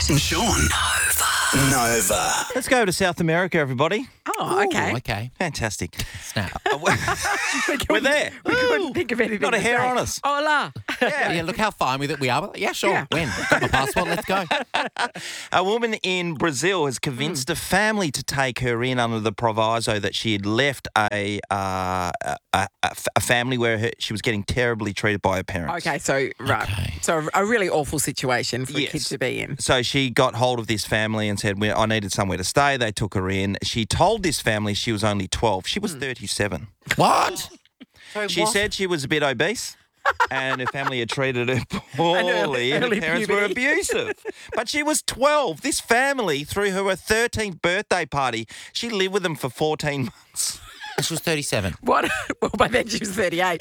Nat and Sean. Nova. Let's go to South America, everybody. Oh, okay. Okay. Fantastic. Snap. We're there. We couldn't think of anything. Not a to hair say. on us. Hola. Yeah, look how fine with it we are. We're like, yeah, sure. Yeah. When? Got my passport. Let's go. A woman in Brazil has convinced a family to take her in under the proviso that she had left a family where she was getting terribly treated by her parents. Okay, so, right. Okay. So a really awful situation for a Yes. kid to be in. So she got hold of this family and said, I needed somewhere to stay. They took her in. She told this family she was only 12. She was 37. What? She said she was a bit obese and her family had treated her poorly and her early parents were puberty. abusive. But she was 12. This family threw her a 13th birthday party. She lived with them for 14 months. She was 37. What? Well, by then she was 38.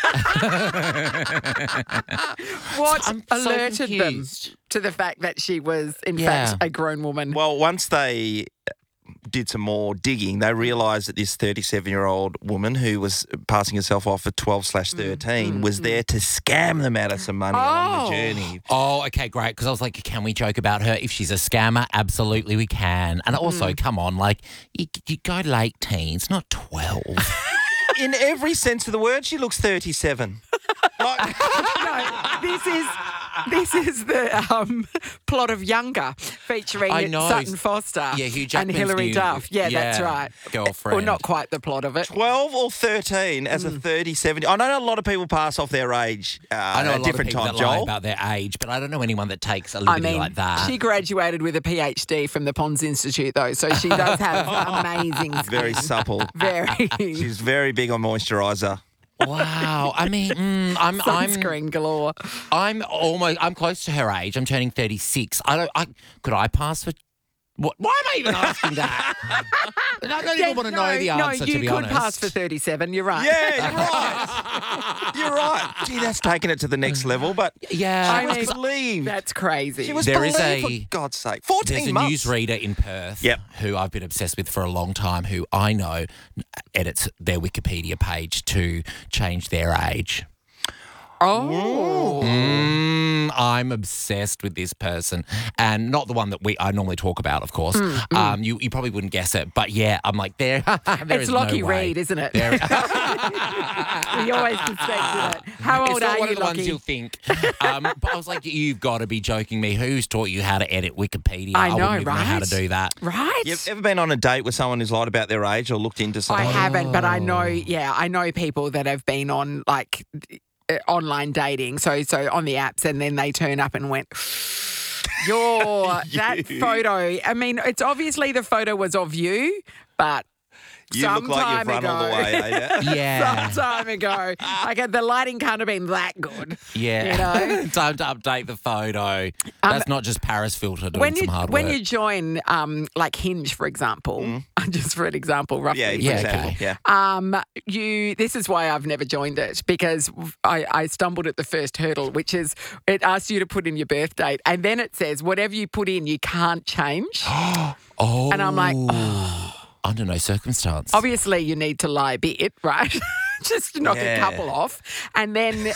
What I'm so alerted them confused. to the fact that she was, in Yeah. fact, a grown woman? Well, once they did some more digging, they realised that this 37-year-old woman who was passing herself off for 12/13 was there to scam them out of some money along the journey. Oh, okay, great. Because I was like, can we joke about her? If she's a scammer, absolutely we can. And also, come on, like, you go late teens, not 12. In every sense of the word, she looks 37. Like, No, this is the plot of Younger, featuring I know. Sutton Foster Yeah, Hugh and Jackman's Hilary new- Duff. Yeah, that's right. girlfriend. Well, not quite the plot of it. 12 or 13 as a 37. I know a lot of people pass off their age I know a at lot different of people times, that lie Joel. about their age, but I don't know anyone that takes a I liberty mean, like that. she graduated with a PhD from the Pons Institute, though, so she does have amazing skin. Very supple. Very She's very big on moisturiser. Wow. I mean, I'm sunscreen galore. I'm close to her age. I'm turning 36. Could I pass for what? Why am I even asking that? I don't even want to know the answer, you to be could honest. pass for 37. You're right. Yeah, you're right. You're right. Gee, that's taken it to the next level, but Yeah. I she was mean, believed. That's crazy. She was There is believed, for God's sake. 14 There's a months. newsreader in Perth Yep. who I've been obsessed with for a long time, who I know edits their Wikipedia page to change their age. Oh. I'm obsessed with this person, and not the one that I normally talk about, of course. You probably wouldn't guess it, but yeah, I'm like there. there It's is Lockie no way. Reed, isn't it? There- We always suspected it. How old it's not are one you, of the ones Lockie? you'll think. But I was like, you've got to be joking me. Who's taught you how to edit Wikipedia? I know, wouldn't even know how right? to do that. Right? You've ever been on a date with someone who's lied about their age or looked into I someone? haven't, but I know. Yeah, I know people that have been on like online dating, so on the apps, and then they turn up and went. That photo. I mean, it's obviously the photo was of you, but. You look like you've run all the way, eh? Yeah. Some time ago. Like the lighting can't have been that good. Yeah. You know? Time to update the photo. That's not just Paris filter doing some hard when work. you join like Hinge, for example, just for an example, roughly. Yeah, for Yeah, example. okay. Yeah. This is why I've never joined it, because I stumbled at the first hurdle, which is it asks you to put in your birth date, and then it says whatever you put in, you can't change. Oh. And I'm like, under no circumstance. obviously you need to lie a bit, right? Just to knock a Yeah. couple off. And then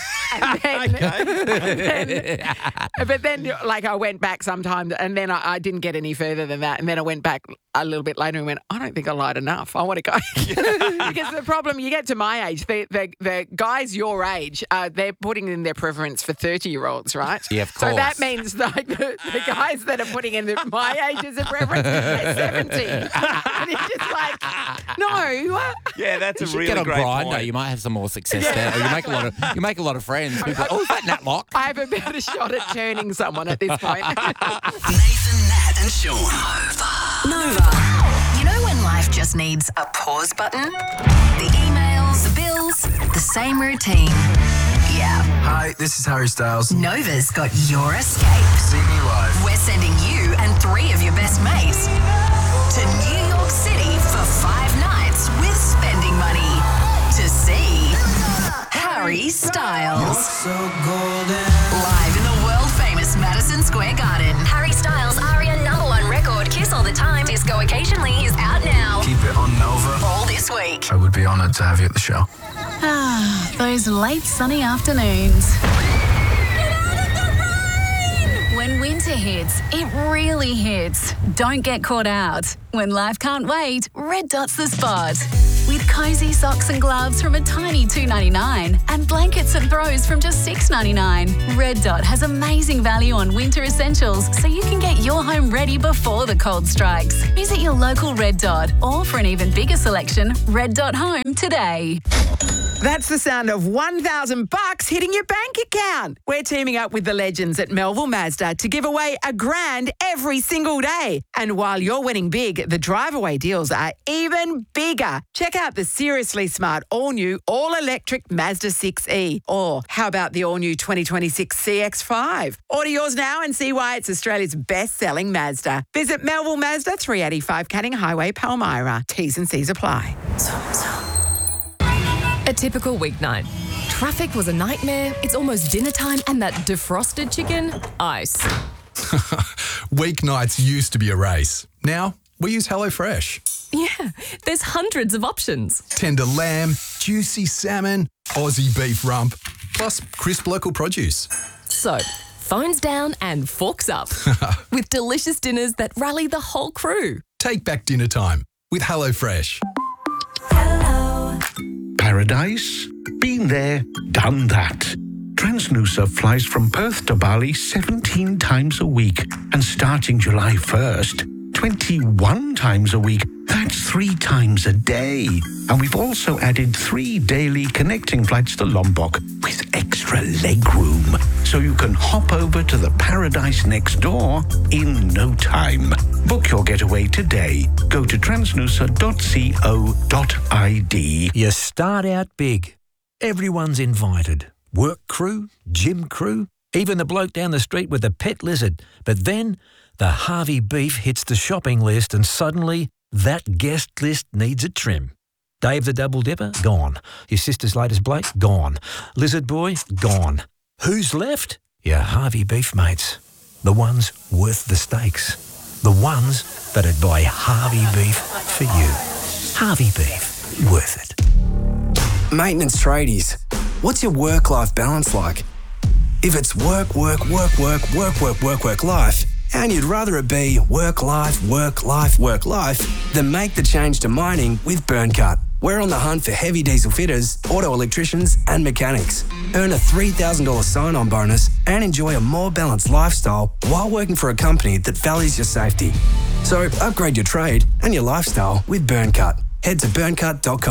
but then like I went back sometime, and then I didn't get any further than that. And then I went back a little bit later and went, I don't think I lied enough. I want to go. Because the problem, you get to my age, the guys your age, they're putting in their preference for 30-year-olds, right? Yeah, of So course. that means like the guys that are putting in my age as a preference, they're 70. And it's just like, no. Yeah, that's You a should really get on great Grindr. point. You might have some more success there. Or you make a lot of friends. People, oh, is that Nat Lock? I have a better shot at turning someone at this point. Nathan, Nat and Sean. Nova. You know when life just needs a pause button? The emails, the bills, the same routine. Yeah. Hi, this is Harry Styles. Nova's got your escape. See me live. We're sending you and 3 of your best mates to New York City for 5 nights with spending money to see Harry Styles. Live in the world-famous Madison Square Garden. Harry Styles' ARIA #1 record, Kiss All the Time, Disco Occasionally, is out now. Keep it on Nova. All this week. I would be honoured to have you at the show. Those late sunny afternoons. When winter hits, it really hits. Don't get caught out. When life can't wait, Red Dot's the spot. With cosy socks and gloves from a tiny $2.99 and blankets and throws from just $6.99. Red Dot has amazing value on winter essentials so you can get your home ready before the cold strikes. Visit your local Red Dot or for an even bigger selection, Red Dot Home today. That's the sound of $1,000 hitting your bank account. We're teaming up with the legends at Melville Mazda to give away $1,000 every single day. And while you're winning big, the drive-away deals are even bigger. Check out the seriously smart all-new, all-electric Mazda 6e. Or how about the all-new 2026 CX-5? Order yours now and see why it's Australia's best-selling Mazda. Visit Melville Mazda, 385 Canning Highway, Palmyra. T's and C's apply. A typical weeknight. Traffic was a nightmare, it's almost dinner time, and that defrosted chicken, ice. Weeknights used to be a race. Now, we use HelloFresh. Yeah, there's hundreds of options. Tender lamb, juicy salmon, Aussie beef rump, plus crisp local produce. So, phones down and forks up. With delicious dinners that rally the whole crew. Take back dinner time with HelloFresh. Paradise? Been there, done that. Transnusa flies from Perth to Bali 17 times a week. And starting July 1st, 21 times a week. That's 3 times a day. And we've also added 3 daily connecting flights to Lombok with extra legroom. So you can hop over to the paradise next door in no time. Book your getaway today. Go to transnusa.co.id. You start out big. Everyone's invited. Work crew, gym crew, even the bloke down the street with the pet lizard. But then the Harvey beef hits the shopping list and suddenly that guest list needs a trim. Dave the Double Dipper? Gone. Your sister's latest bloke? Gone. Lizard Boy? Gone. Who's left? Your Harvey beef mates. The ones worth the stakes. The ones that'd buy Harvey beef for you. Harvey beef. Worth it. Maintenance tradies, what's your work-life balance like? If it's work, life, and you'd rather it be work, life, then make the change to mining with Burncut. We're on the hunt for heavy diesel fitters, auto electricians, and mechanics. Earn a $3,000 sign-on bonus and enjoy a more balanced lifestyle while working for a company that values your safety. So upgrade your trade and your lifestyle with Burncut. Head to burncut.com.